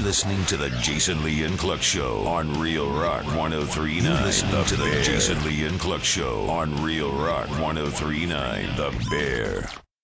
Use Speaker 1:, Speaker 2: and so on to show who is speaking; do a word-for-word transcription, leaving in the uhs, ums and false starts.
Speaker 1: listening to the Jason Lee and Cluck Show on Real Rock one oh three point nine. You're listening to the Jason Lee and Cluck Show on Real Rock one oh three point nine. The Bear.